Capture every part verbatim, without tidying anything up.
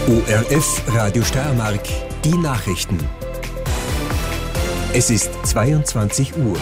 O R F Radio Steiermark, die Nachrichten. Es ist zweiundzwanzig Uhr.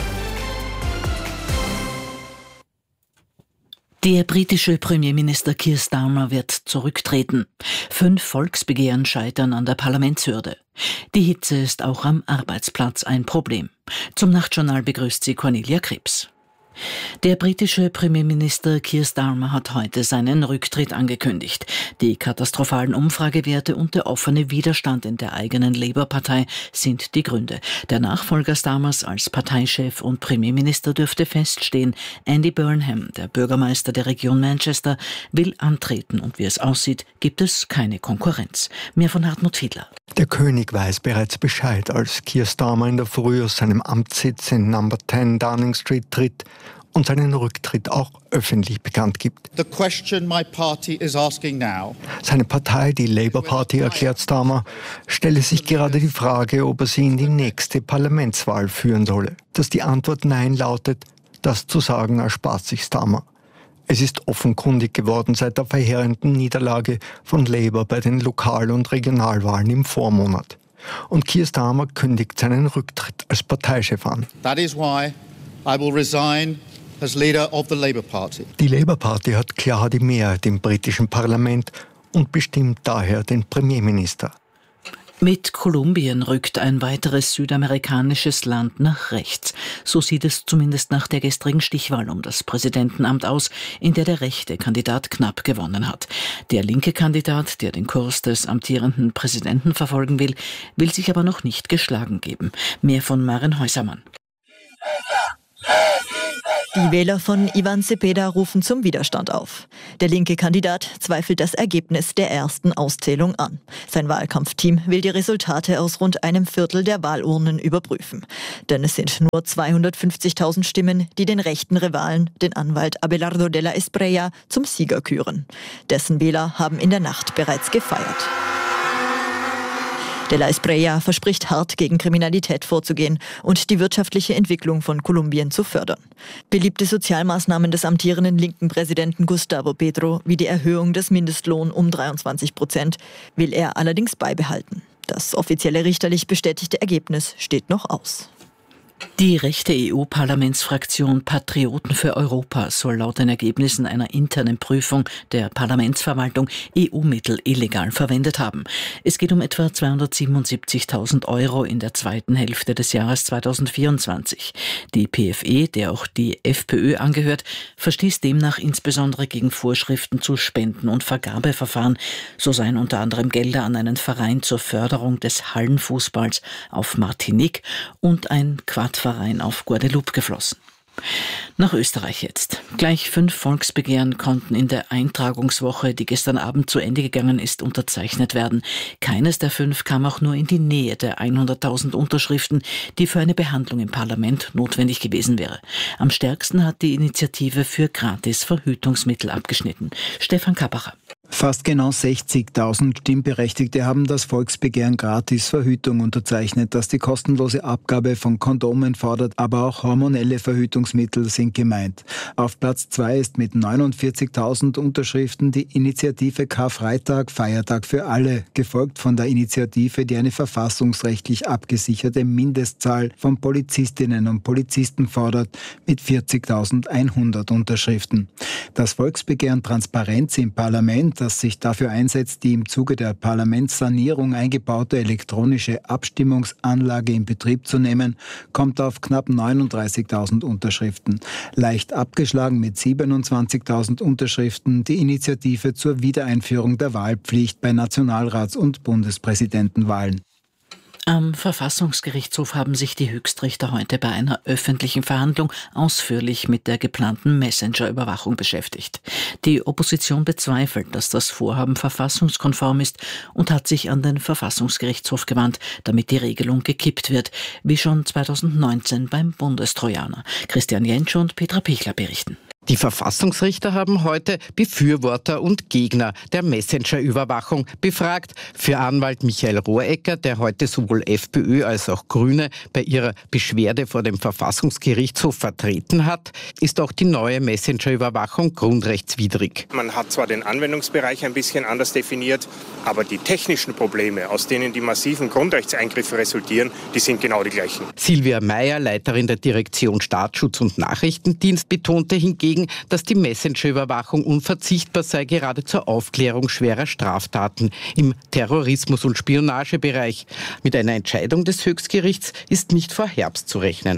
Der britische Premierminister Keir Starmer wird zurücktreten. Fünf Volksbegehren scheitern an der Parlamentshürde. Die Hitze ist auch am Arbeitsplatz ein Problem. Zum Nachtjournal begrüßt sie Cornelia Krebs. Der britische Premierminister Keir Starmer hat heute seinen Rücktritt angekündigt. Die katastrophalen Umfragewerte und der offene Widerstand in der eigenen Labour-Partei sind die Gründe. Der Nachfolger Starmers als Parteichef und Premierminister dürfte feststehen. Andy Burnham, der Bürgermeister der Region Manchester, will antreten und wie es aussieht, gibt es keine Konkurrenz. Mehr von Hartmut Fiedler. Der König weiß bereits Bescheid, als Keir Starmer in der Früh aus seinem Amtssitz in Number zehn Downing Street tritt und seinen Rücktritt auch öffentlich bekannt gibt. The question my party is asking now. Seine Partei, die Labour Party, erklärt Starmer, stelle sich gerade die Frage, ob er sie in die nächste Parlamentswahl führen solle. Dass die Antwort Nein lautet, das zu sagen erspart sich Starmer. Es ist offenkundig geworden seit der verheerenden Niederlage von Labour bei den Lokal- und Regionalwahlen im Vormonat. Und Keir Starmer kündigt seinen Rücktritt als Parteichef an. That is why I will resign as leader of the Labour Party. Die Labour Party hat klar die Mehrheit im britischen Parlament und bestimmt daher den Premierminister. Mit Kolumbien rückt ein weiteres südamerikanisches Land nach rechts. So sieht es zumindest nach der gestrigen Stichwahl um das Präsidentenamt aus, in der der rechte Kandidat knapp gewonnen hat. Der linke Kandidat, der den Kurs des amtierenden Präsidenten verfolgen will, will sich aber noch nicht geschlagen geben. Mehr von Maren Häusermann. Die Wähler von Iván Cepeda rufen zum Widerstand auf. Der linke Kandidat zweifelt das Ergebnis der ersten Auszählung an. Sein Wahlkampfteam will die Resultate aus rund einem Viertel der Wahlurnen überprüfen. Denn es sind nur zweihundertfünfzigtausend Stimmen, die den rechten Rivalen, den Anwalt Abelardo de la Espriella, zum Sieger küren. Dessen Wähler haben in der Nacht bereits gefeiert. De la Espriella verspricht hart gegen Kriminalität vorzugehen und die wirtschaftliche Entwicklung von Kolumbien zu fördern. Beliebte Sozialmaßnahmen des amtierenden linken Präsidenten Gustavo Petro, wie die Erhöhung des Mindestlohns um dreiundzwanzig Prozent, will er allerdings beibehalten. Das offizielle richterlich bestätigte Ergebnis steht noch aus. Die rechte E U-Parlamentsfraktion Patrioten für Europa soll laut den Ergebnissen einer internen Prüfung der Parlamentsverwaltung E U-Mittel illegal verwendet haben. Es geht um etwa zweihundertsiebenundsiebzigtausend Euro in der zweiten Hälfte des Jahres zweitausendvierundzwanzig. Die P F E, der auch die FPÖ angehört, verstieß demnach insbesondere gegen Vorschriften zu Spenden- und Vergabeverfahren. So seien unter anderem Gelder an einen Verein zur Förderung des Hallenfußballs auf Martinique und ein Quadverein auf Guadeloupe geflossen. Nach Österreich jetzt. Gleich fünf Volksbegehren konnten in der Eintragungswoche, die gestern Abend zu Ende gegangen ist, unterzeichnet werden. Keines der fünf kam auch nur in die Nähe der hunderttausend Unterschriften, die für eine Behandlung im Parlament notwendig gewesen wäre. Am stärksten hat die Initiative für gratis Verhütungsmittel abgeschnitten. Stefan Kappacher. Fast genau sechzigtausend Stimmberechtigte haben das Volksbegehren Gratis Verhütung unterzeichnet, das die kostenlose Abgabe von Kondomen fordert, aber auch hormonelle Verhütungsmittel sind gemeint. Auf Platz zwei ist mit neunundvierzigtausend Unterschriften die Initiative Karfreitag, Feiertag für alle, gefolgt von der Initiative, die eine verfassungsrechtlich abgesicherte Mindestzahl von Polizistinnen und Polizisten fordert, mit vierzigtausendeinhundert Unterschriften. Das Volksbegehren Transparenz im Parlament, das sich dafür einsetzt, die im Zuge der Parlamentssanierung eingebaute elektronische Abstimmungsanlage in Betrieb zu nehmen, kommt auf knapp neununddreißigtausend Unterschriften. Leicht abgeschlagen mit siebenundzwanzigtausend Unterschriften die Initiative zur Wiedereinführung der Wahlpflicht bei Nationalrats- und Bundespräsidentenwahlen. Am Verfassungsgerichtshof haben sich die Höchstrichter heute bei einer öffentlichen Verhandlung ausführlich mit der geplanten Messenger-Überwachung beschäftigt. Die Opposition bezweifelt, dass das Vorhaben verfassungskonform ist und hat sich an den Verfassungsgerichtshof gewandt, damit die Regelung gekippt wird, wie schon zweitausendneunzehn beim Bundestrojaner. Christian Jentsch und Petra Pichler berichten. Die Verfassungsrichter haben heute Befürworter und Gegner der Messenger-Überwachung befragt. Für Anwalt Michael Rohrecker, der heute sowohl FPÖ als auch Grüne bei ihrer Beschwerde vor dem Verfassungsgerichtshof vertreten hat, ist auch die neue Messenger-Überwachung grundrechtswidrig. Man hat zwar den Anwendungsbereich ein bisschen anders definiert, aber die technischen Probleme, aus denen die massiven Grundrechtseingriffe resultieren, die sind genau die gleichen. Silvia Meyer, Leiterin der Direktion Staatsschutz und Nachrichtendienst, betonte hingegen, dass die Messenger-Überwachung unverzichtbar sei, gerade zur Aufklärung schwerer Straftaten im Terrorismus- und Spionagebereich. Mit einer Entscheidung des Höchstgerichts ist nicht vor Herbst zu rechnen.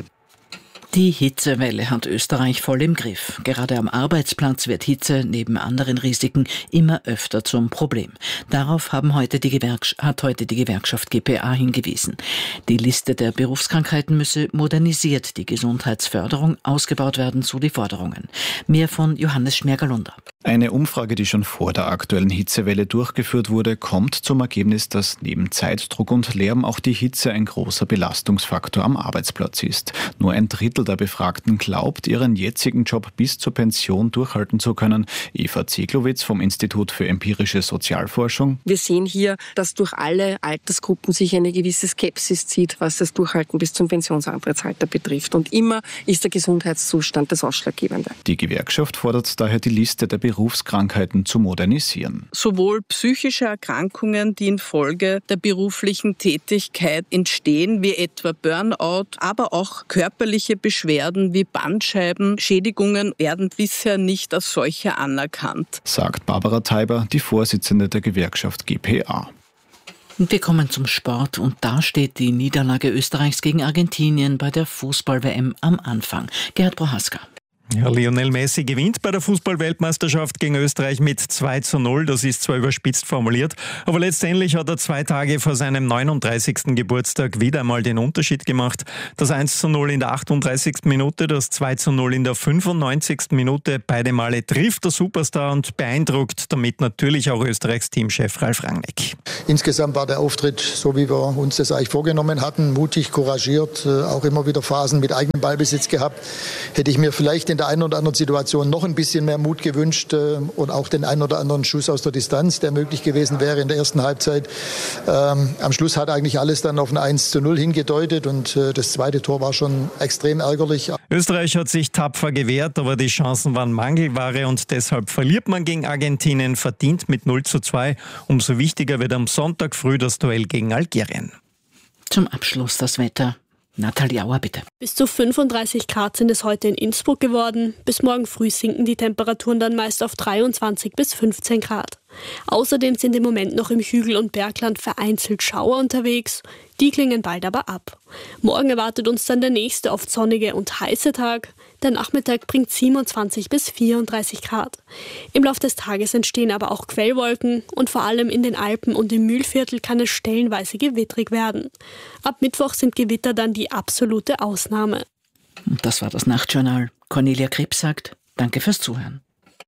Die Hitzewelle hat Österreich voll im Griff. Gerade am Arbeitsplatz wird Hitze neben anderen Risiken immer öfter zum Problem. Darauf haben heute die Gewerks- hat heute die Gewerkschaft G P A hingewiesen. Die Liste der Berufskrankheiten müsse modernisiert, die Gesundheitsförderung ausgebaut werden, so die Forderungen. Mehr von Johannes Schmergalunder. Eine Umfrage, die schon vor der aktuellen Hitzewelle durchgeführt wurde, kommt zum Ergebnis, dass neben Zeitdruck und Lärm auch die Hitze ein großer Belastungsfaktor am Arbeitsplatz ist. Nur ein Drittel der Befragten glaubt, ihren jetzigen Job bis zur Pension durchhalten zu können. Eva Zeglowitz vom Institut für empirische Sozialforschung. Wir sehen hier, dass durch alle Altersgruppen sich eine gewisse Skepsis zieht, was das Durchhalten bis zum Pensionsantrittsalter betrifft. Und immer ist der Gesundheitszustand das Ausschlaggebende. Die Gewerkschaft fordert daher, die Liste der Berufskrankheiten zu modernisieren. Sowohl psychische Erkrankungen, die infolge der beruflichen Tätigkeit entstehen, wie etwa Burnout, aber auch körperliche Beschwerden wie Bandscheibenschädigungen werden bisher nicht als solche anerkannt, sagt Barbara Teiber, die Vorsitzende der Gewerkschaft G P A. Und wir kommen zum Sport und da steht die Niederlage Österreichs gegen Argentinien bei der Fußball-W M am Anfang. Gerhard Prohaska. Ja, Lionel Messi gewinnt bei der Fußball-Weltmeisterschaft gegen Österreich mit zwei zu null. Das ist zwar überspitzt formuliert, aber letztendlich hat er zwei Tage vor seinem neununddreißigsten Geburtstag wieder einmal den Unterschied gemacht. Das eins zu null in der achtunddreißigsten Minute, das zwei zu null in der fünfundneunzigsten Minute. Beide Male trifft der Superstar und beeindruckt damit natürlich auch Österreichs Teamchef Ralf Rangnick. Insgesamt war der Auftritt, so wie wir uns das eigentlich vorgenommen hatten, mutig, couragiert, auch immer wieder Phasen mit eigenem Ballbesitz gehabt. Hätte ich mir vielleicht in der einen oder anderen Situation noch ein bisschen mehr Mut gewünscht und auch den einen oder anderen Schuss aus der Distanz, der möglich gewesen wäre in der ersten Halbzeit. Ähm, am Schluss hat eigentlich alles dann auf ein eins zu null hingedeutet und äh, das zweite Tor war schon extrem ärgerlich. Österreich hat sich tapfer gewehrt, aber die Chancen waren Mangelware und deshalb verliert man gegen Argentinien verdient mit null zu zwei. Umso wichtiger wird am Sonntag früh das Duell gegen Algerien. Zum Abschluss das Wetter. Nathalie Auer, bitte. Bis zu fünfunddreißig Grad sind es heute in Innsbruck geworden. Bis morgen früh sinken die Temperaturen dann meist auf dreiundzwanzig bis fünfzehn Grad. Außerdem sind im Moment noch im Hügel- und Bergland vereinzelt Schauer unterwegs. Die klingen bald aber ab. Morgen erwartet uns dann der nächste oft sonnige und heiße Tag. Der Nachmittag bringt siebenundzwanzig bis vierunddreißig Grad. Im Laufe des Tages entstehen aber auch Quellwolken und vor allem in den Alpen und im Mühlviertel kann es stellenweise gewittrig werden. Ab Mittwoch sind Gewitter dann die absolute Ausnahme. Und das war das Nachtjournal. Cornelia Krebs sagt, danke fürs Zuhören.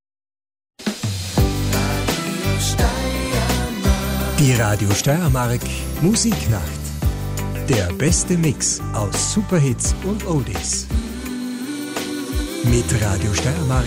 Die Radio Steiermark Musiknacht. Der beste Mix aus Superhits und Oldies. Mit Radio Steiermark